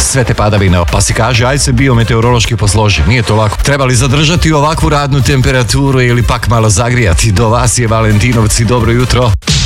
sve te padavine. Pa si kaže, aj se biometeorološki posloži. Nije to lako. Treba li zadržati ovakvu radnu temperaturu ili pak malo zagrijati? Do vas je Valentinovci, dobro jutro.